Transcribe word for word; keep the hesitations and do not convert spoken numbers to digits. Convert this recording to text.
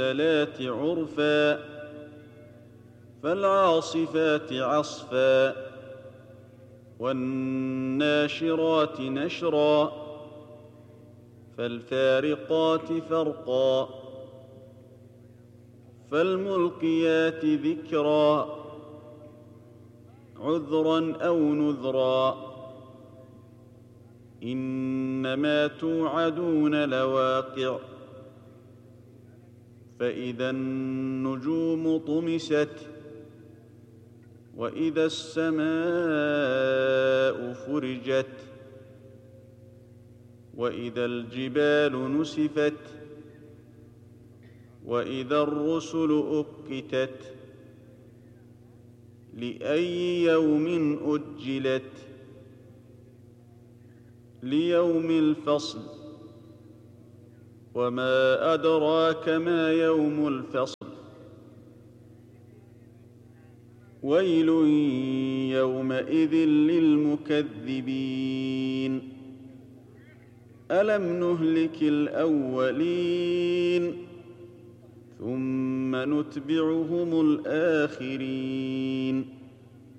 والمرسلات عرفا فالعاصفات عصفا والناشرات نشرا فالفارقات فرقا فالملقيات ذكرا عذرا أو نذرا إنما توعدون لواقع فإذا النجوم طمست وإذا السماء فرجت وإذا الجبال نسفت وإذا الرسل أقتت لأي يوم أجلت ليوم الفصل وما أدراك ما يوم الفصل ويل يومئذ للمكذبين ألم نهلك الأولين ثم نتبعهم الآخرين